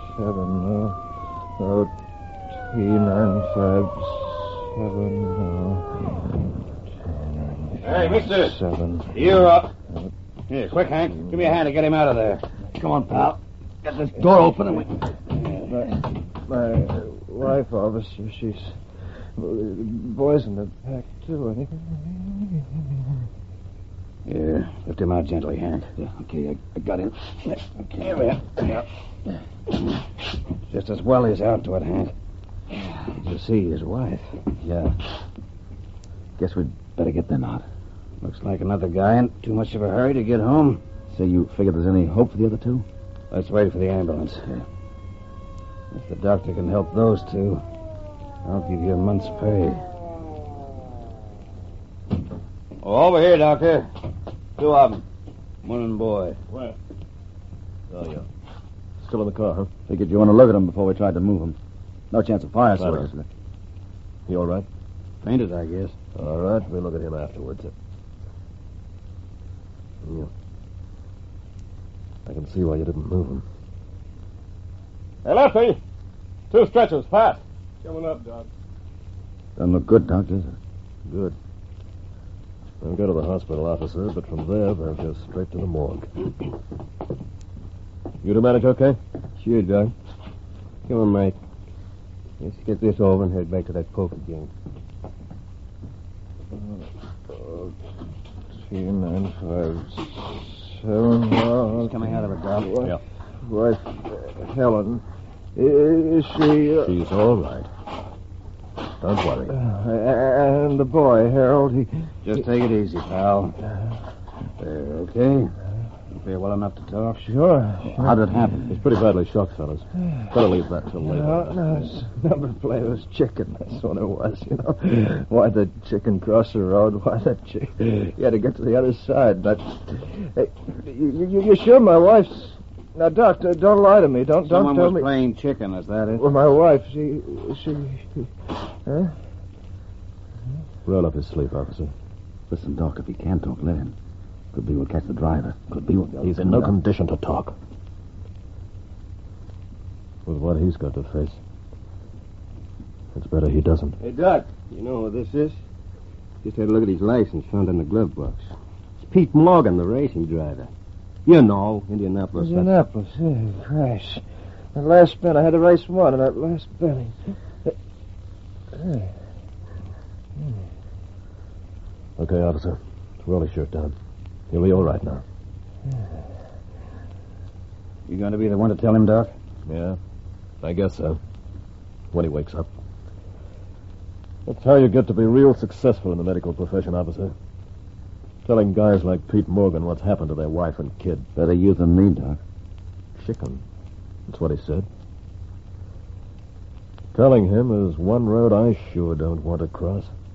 T957. Hey, mister. 7. You're up. Here, quick, Hank. Give me a hand to get him out of there. Come on, pal. Get this door open and we... My wife, officer, she's... Boys in the back, too. Yeah, lift him out gently, Hank. Yeah, okay, I got him. Okay, here we are. Yeah. Just as well he's out to it, Hank. Did you see his wife? Yeah. Guess we'd better get them out. Looks like another guy in too much of a hurry to get home. Say, you figure there's any hope for the other two? Let's wait for the ambulance. Yeah. If the doctor can help those two, I'll give you a month's pay. Oh, over here, Doctor. 2 of them. Man and boy. Where? Oh, yeah. Still in the car, huh? Figured you want to look at them before we tried to move them. No chance of fire, sir. You all right? Fainted, I guess. All right, we'll look at him afterwards. Yeah. I can see why you didn't move him. Hey, Lefty! 2 stretchers, fast. Coming up, Doc. Doesn't look good, Doc, does it? Good. They'll go to the hospital, officer, but from there they'll go straight to the morgue. You two manage okay? Sure, Doc. Come on, Mike. Let's get this over and head back to that poker game. T957. He's coming out of it, Doc. Yeah. Wife, Helen. Is she... She's all right. Don't worry. And the boy, Harold, he... Just take it easy, pal. There, okay? You feel well enough to talk? Sure. How did it happen? He's pretty badly shocked, fellas. Better leave that till later. No, his number plate was chicken. That's what it was, you know. Why the chicken cross the road? Why the chicken? You had to get to the other side. But hey, you sure my wife's... Now, Doc, don't lie to me. Don't tell me... Someone was playing chicken, is that it? Well, my wife, she... Huh? Roll up his sleeve, officer. Listen, Doc, if he can't talk, let him. Could be we'll catch the driver. Could be we'll... He's in no condition to talk. With what he's got to face, it's better he doesn't. Hey, Doc, you know what this is? Just had a look at his license found in the glove box. It's Pete Morgan, the racing driver. You know, Indianapolis. Indianapolis, yeah, crash. That last spin, I had to race 1, and that last spin... Okay, officer. Roll his shirt down. He'll be all right now. You going to be the one to tell him, Doc? Yeah, I guess so. When he wakes up. That's how you get to be real successful in the medical profession, officer. Telling guys like Pete Morgan what's happened to their wife and kid. Better you than me, Doc. Chicken. That's what he said. Telling him is one road I sure don't want to cross.